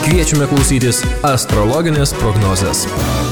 Kviečiame klausytis astrologinės prognozės.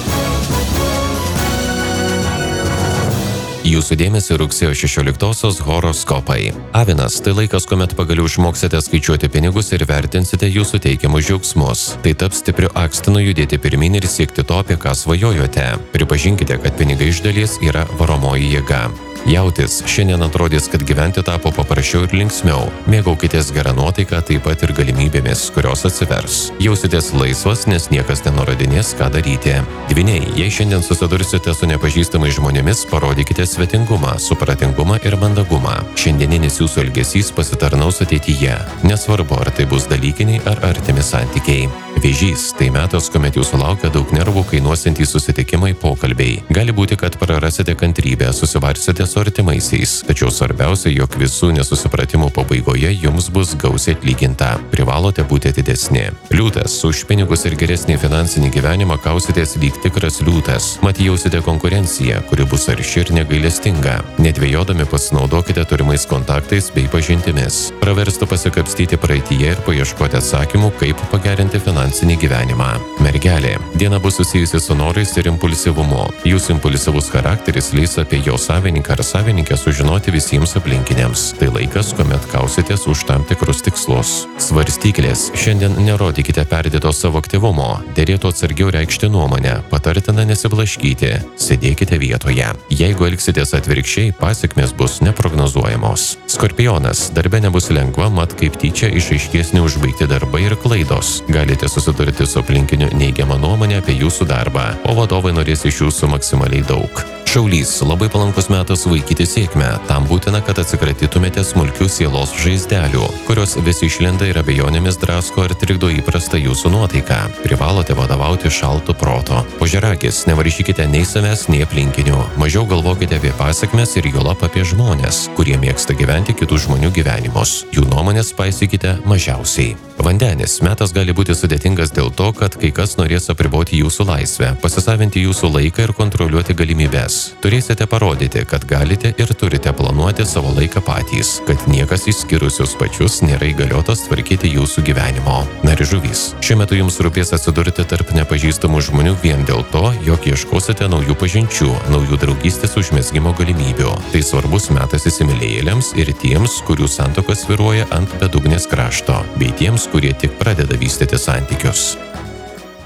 Jūsų dėmesį rugsėjo 16-osios horoskopai. Avinas – tai laikas, kuomet pagaliau išmoksite skaičiuoti pinigus ir vertinsite jūsų teikiamus džiaugsmus. Tai taps stipriu akstinu judėti pirmyn ir siekti to, apie ką svajojote. Pripažinkite, kad pinigai iš dalies yra varomoji jėga. Jautis – šiandien atrodys, kad gyventi tapo paprasčiau ir linksmiau. Mėgaukitės gerą nuotaiką, taip pat ir galimybėmis, kurios atsivers. Jausitės laisvas, nes niekas nenurodinės, ką daryti. Dvyniai – jei šiandien susidursite su nepažįstamais žmonėmis, parodykite svetingumą, supratingumą ir mandagumą. Šiandieninis jūsų elgesys pasitarnaus ateityje. Nesvarbu, ar tai bus dalykiniai ar artimi santykiai. Vėžys – tai metas, kuomet jūsų laukia daug nervų kainuosiantys susitikimai, pokalbiai. Gali būti, kad prarasite kantrybę, susivarsite su artimaisiais. Tačiau svarbiausia, jog visų nesusipratimų pabaigoje jums bus gausiai atlyginta. Privalote būti atidesni. Liūtas – už pinigus ir geresnį finansinį gyvenimą kausitės lyg tikras liūtas. Mat jausite konkurenciją, kuri bus arši ir negailestinga. Nedvejodami pasinaudokite turimais kontaktais bei pažintimis. Praverstų pasikapstyti praeityje ir paieškoti atsakymų, kaip pagerinti finansinį gyvenimą. Mergelė. Diena bus susijusi su norais ir impulsyvumu. Jūsų impulsyvus charakteris leis apie jo savininką ar savininkę sužinoti visiems aplinkiniams. Tai laikas, kuomet kausitės už tam tikrus tikslus. Svarstyklės. Šiandien nerodykite perdėto savo aktyvumo. Derėtų atsargiau reikšti nuomonę. Patartina nesiblaškyti. Sėdėkite vietoje. Jeigu elgsitės atvirkščiai, pasekmės bus neprognozuojamos. Skorpionas. Darbe nebus lengva, mat kaip tyčia išaiškės neužbaigti darbai ir klaidos. Galite susidurti su aplinkiniu neigiamą nuomonę apie jūsų darbą, o vadovai norės iš jūsų maksimaliai daug. Šaulys. Labai palankus metas vaikyti sėkmę. Tam būtina, kad atsikratytumėte smulkių sielos žaizdelių, kurios vis išlenda ir abejonėmis drasko ar trikdo įprastą jūsų nuotaiką. Privalote vadovauti šaltu proto. Ožiaragis. Nevaržykite nei savęs, nei aplinkinių. Mažiau galvokite apie pasekmes ir juolab apie žmones, kurie mėgsta gyventi kitų žmonių gyvenimus. Jų nuomonės paisykite mažiausiai. Vandenis. Metas gali būti sudėtingas dėl to, kad kai kas norės apriboti jūsų laisvę, pasisavinti jūsų laiką ir kontroliuoti galimybes. Turėsite parodyti, kad galite ir turite planuoti savo laiką patys, kad niekas išskyrus jūs pačius nėra įgaliotas tvarkyti jūsų gyvenimo. Ir žuvys. Šiuo metu jums rūpės atsidurti tarp nepažįstamų žmonių vien dėl to, jog ieškosite naujų pažinčių, naujų draugystės užmezgimo galimybių. Tai svarbus metas įsimylėjėliams ir tiems, kurių santuoka svyruoja ant bedugnės krašto, bei tiems, kurie tik pradeda vystyti santykius.